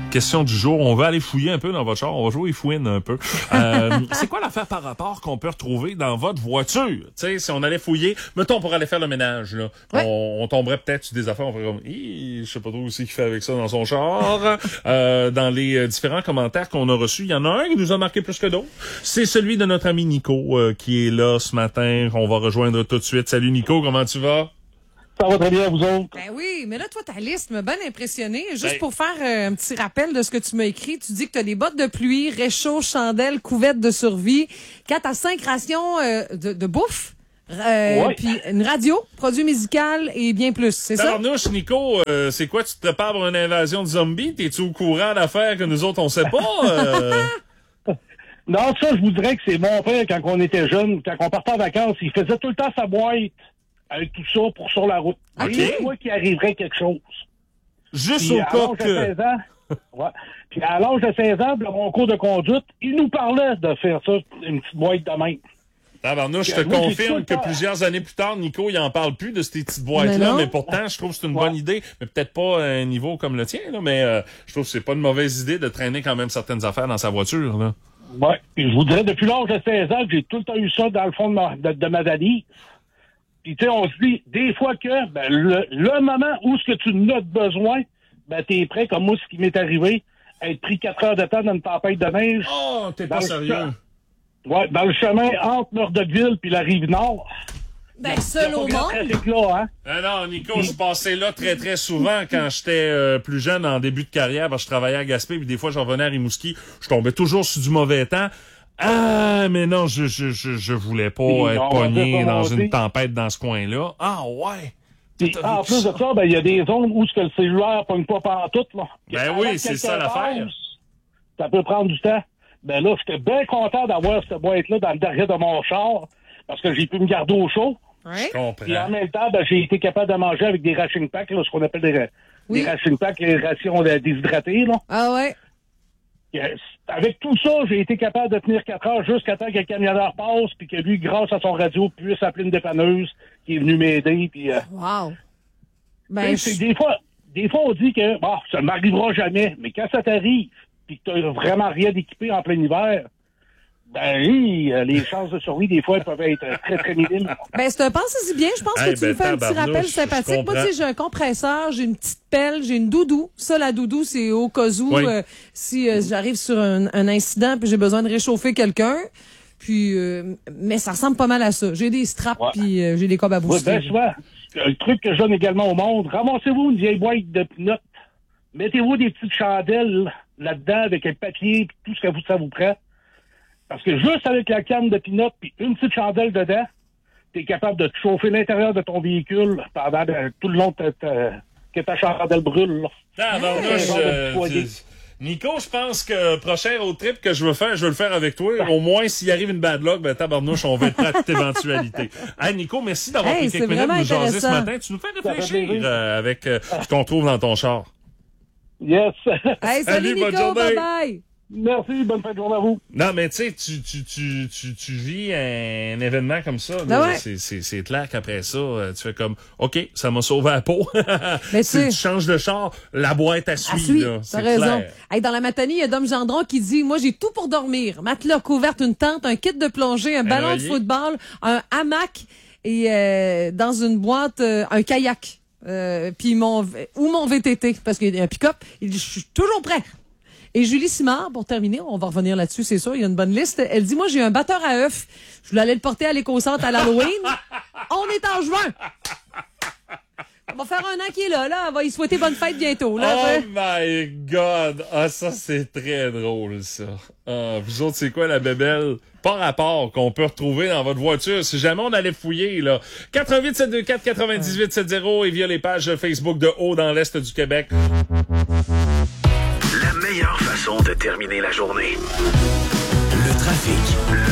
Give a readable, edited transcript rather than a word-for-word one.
Question du jour. On va aller fouiller un peu dans votre char. On va jouer fouine un peu. C'est quoi l'affaire par rapport qu'on peut retrouver dans votre voiture? Tu sais, si on allait fouiller, mettons pour aller faire le ménage, là. Ouais. On tomberait peut-être sur des affaires, on ferait comme, je sais pas trop aussi qu'il fait avec ça dans son char. Dans les différents commentaires qu'on a reçus, il y en a un qui nous a marqué plus que d'autres. C'est celui de notre ami Nico, qui est là ce matin. On va rejoindre tout de suite. Salut Nico, comment tu vas? Ça va très bien, vous autres? Ben oui, mais là, toi, ta liste m'a bien impressionné. Juste pour faire un petit rappel de ce que tu m'as écrit, tu dis que tu as des bottes de pluie, réchaud, chandelle, couvette de survie, 4 à 5 rations de bouffe, puis une radio, produit musical et bien plus, c'est ça? Tabarnouche, Nico, c'est quoi, tu te prépares pour une invasion de zombies? T'es-tu au courant d'affaires que nous autres, on sait pas? Non, ça, je vous dirais que c'est mon père, quand on était jeune, quand on partait en vacances, il faisait tout le temps sa boîte avec tout ça pour sur la route. OK. Et une fois qu'il arriverait quelque chose. Juste Puis, au à cas l'âge de que... 16 ans, ouais. Puis à l'âge de 16 ans, dans mon cours de conduite, il nous parlait de faire ça, une petite boîte de même. Tabarnouche, je te Moi, j'ai tout confirme le que temps. plusieurs années plus tard, Nico, il en parle plus de ces petites Mais boîtes-là, non. mais pourtant, je trouve que c'est une bonne idée, mais peut-être pas à un niveau comme le tien, là, mais je trouve que c'est pas une mauvaise idée de traîner quand même certaines affaires dans sa voiture, là. Ouais. Puis je vous dirais, depuis l'âge de 16 ans, que j'ai tout le temps eu ça dans le fond de ma valise. Puis tu sais, on se dit, des fois que, ben, le moment où ce que tu n'as besoin, ben, t'es prêt, comme moi, ce qui m'est arrivé, à être pris 4 heures de temps dans une tempête de neige. Oh, t'es pas Dans le sérieux? Ouais, dans le chemin entre Meurthe-de-Ville puis la Rive-Nord. Ben, seul au Pas grand monde. trafic là, hein? Non, Nico, je passais là très, très souvent quand j'étais plus jeune, en début de carrière, parce que je travaillais à Gaspé, puis des fois, je revenais à Rimouski, je tombais toujours sur du mauvais temps. Ah, mais non, je voulais pas Oui, être on pogné va dans monter. une tempête dans ce coin-là. Ah, ouais! Puis, T'as en vu plus ça? de ça, ben, il y a des zones où ce que le cellulaire pogne pas pantoute, là. Ben Avant oui, que c'est quelqu'un ça l'affaire. passe, ça peut prendre du temps. Ben là, j'étais bien content d'avoir cette boîte-là dans le derrière de mon char, parce que j'ai pu me garder au chaud. Ouais. Je comprends. Puis en même temps, ben, j'ai été capable de manger avec des ration packs, là, ce qu'on appelle Oui. des ration packs, les rations déshydratées, là. Ah ouais. Avec tout ça, j'ai été capable de tenir 4 heures jusqu'à temps que le camionneur passe, puis que lui, grâce à son radio, puisse appeler une dépanneuse qui est venue m'aider. Puis, Wow. Ben, c'est des fois, on dit que bon, ça ne m'arrivera jamais, mais quand ça t'arrive, puis que tu n'as vraiment rien d'équipé en plein hiver, ben oui, les chances de survie, des fois, elles peuvent être très, très minimes. Ben, c'est un pensez-y bien. Je pense Hey, que tu nous fais un petit tabarnouche, rappel je sympathique. Moi, comprends. tu sais, j'ai un compresseur, j'ai une petite pelle, j'ai une doudou. Ça, la doudou, c'est au cas où, Oui. si j'arrive sur un incident puis j'ai besoin de réchauffer quelqu'un. Puis, mais ça ressemble pas mal à ça. J'ai des straps Ouais. puis j'ai des cobs à Oui, booster. bien souvent, le truc que je donne également au monde, ramassez-vous une vieille boîte de pinottes, mettez-vous des petites chandelles là-dedans avec un papier puis tout ce que ça vous prend. Parce que juste avec la canne de pinottes puis une petite chandelle dedans, t'es capable de te chauffer l'intérieur de ton véhicule pendant tout le long que ta chandelle brûle. Là. Tabarnouche, Nico, je pense que prochain road trip que je veux le faire avec toi. Au moins, s'il arrive une bad luck, ben tabarnouche, on va être prêt à toute éventualité. Hey, Nico, merci d'avoir Hey, pris c'est quelques minutes de vraiment nous jaser ce intéressant. matin. Tu nous fais Ça fait réfléchir plaisir. avec ce qu'on trouve dans ton char. Yes. Hey, salut Salut, bonne Nico, journée. bye bye. Merci, bonne fin de journée à vous. Non, mais tu sais, tu vis un événement comme ça. Ah Là, ouais. c'est clair qu'après ça, tu fais comme, OK, ça m'a sauvé la peau. Mais Si tu tu changes de char, la boîte à Ah, suivre. oui, là, t'as c'est raison. clair. Hey, dans la matinée, il y a Dom Gendron qui dit, moi, j'ai tout pour dormir. Matelas, couverte, une tente, un kit de plongée, un ballon de oreiller. football, un hamac et dans une boîte, un kayak. Puis mon VTT, parce qu'il y a un pick-up. Il dit, je suis toujours prêt. Et Julie Simard, pour terminer, on va revenir là-dessus, c'est sûr, il y a une bonne liste. Elle dit, moi, j'ai un batteur à œufs. Je voulais aller le porter à l'éco-centre à l'Halloween. On est en juin. On va faire un an qu'il est là. On va y souhaiter bonne fête bientôt. Là, Oh my God! Ah, ça, c'est très drôle, ça. Ah, vous autres, c'est quoi la bébelle? Par rapport qu'on peut retrouver dans votre voiture, si jamais on allait fouiller, là. 88 724 98 70 et via les pages Facebook de Haut dans l'Est du Québec. La meilleure façon de terminer la journée. Le trafic.